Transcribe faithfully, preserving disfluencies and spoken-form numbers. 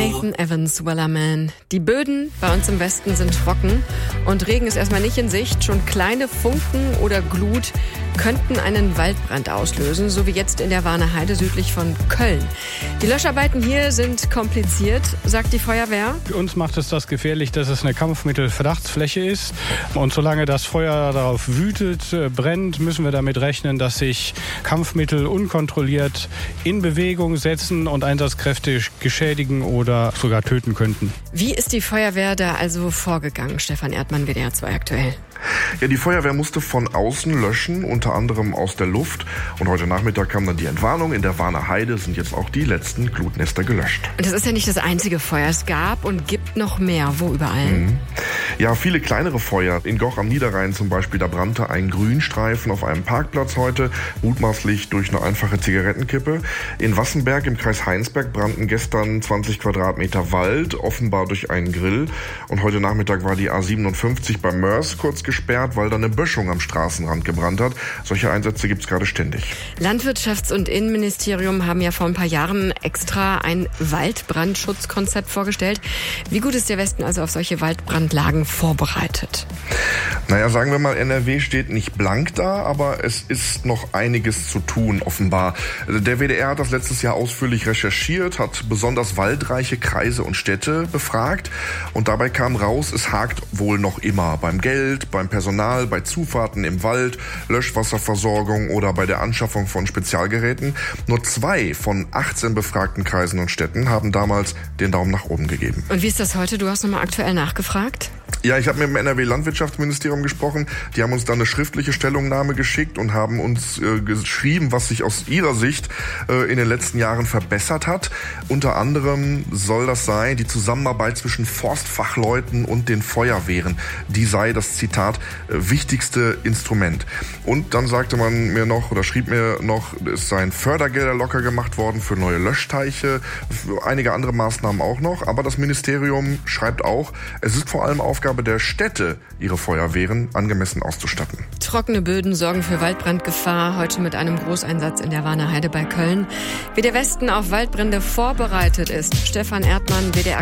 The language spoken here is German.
Nathan Evans, Wellerman. Die Böden bei uns im Westen sind trocken und Regen ist erstmal nicht in Sicht. Schon kleine Funken oder Glut könnten einen Waldbrand auslösen, so wie jetzt in der Warner Heide südlich von Köln. Die Löscharbeiten hier sind kompliziert, sagt die Feuerwehr. Für uns macht es das gefährlich, dass es eine Kampfmittelverdachtsfläche ist. Und solange das Feuer darauf wütet, brennt, müssen wir damit rechnen, dass sich Kampfmittel unkontrolliert in Bewegung setzen und Einsatzkräfte geschädigen oder sogar töten könnten. Wie ist die Feuerwehr da also vorgegangen? Stefan Erdmann, W D R zwei aktuell. Ja, die Feuerwehr musste von außen löschen, unter anderem aus der Luft. Und heute Nachmittag kam dann die Entwarnung. In der Warner Heide sind jetzt auch die letzten Glutnester gelöscht. Und das ist ja nicht das einzige Feuer. Es gab und gibt noch mehr. Wo überall? Mhm. Ja, viele kleinere Feuer. In Goch am Niederrhein zum Beispiel, da brannte ein Grünstreifen auf einem Parkplatz heute, mutmaßlich durch eine einfache Zigarettenkippe. In Wassenberg im Kreis Heinsberg brannten gestern zwanzig Quadratmeter Wald, offenbar durch einen Grill. Und heute Nachmittag war die A siebenundfünfzig bei Mörs kurz gesperrt, weil da eine Böschung am Straßenrand gebrannt hat. Solche Einsätze gibt es gerade ständig. Landwirtschafts- und Innenministerium haben ja vor ein paar Jahren extra ein Waldbrandschutzkonzept vorgestellt. Wie gut ist der Westen also auf solche Waldbrandlagen vorbereitet? Naja, sagen wir mal, N R W steht nicht blank da, aber es ist noch einiges zu tun, offenbar. Der W D R hat das letztes Jahr ausführlich recherchiert, hat besonders waldreiche Kreise und Städte befragt und dabei kam raus, es hakt wohl noch immer beim Geld, beim Personal, bei Zufahrten im Wald, Löschwasserversorgung oder bei der Anschaffung von Spezialgeräten. Nur zwei von achtzehn befragten Kreisen und Städten haben damals den Daumen nach oben gegeben. Und wie ist das heute? Du hast nochmal aktuell nachgefragt? Ja, ich habe mit dem N R W-Landwirtschaftsministerium gesprochen. Die haben uns da eine schriftliche Stellungnahme geschickt und haben uns äh, geschrieben, was sich aus ihrer Sicht äh, in den letzten Jahren verbessert hat. Unter anderem soll das sein, die Zusammenarbeit zwischen Forstfachleuten und den Feuerwehren. Die sei das, Zitat, äh, wichtigste Instrument. Und dann sagte man mir noch, oder schrieb mir noch, es seien Fördergelder locker gemacht worden für neue Löschteiche, für einige andere Maßnahmen auch noch. Aber das Ministerium schreibt auch, es ist vor allem Aufgabe der Städte, ihre Feuerwehren angemessen auszustatten. Trockene Böden sorgen für Waldbrandgefahr. Heute mit einem Großeinsatz in der Warner Heide bei Köln. Wie der Westen auf Waldbrände vorbereitet ist. Stefan Erdmann, W D R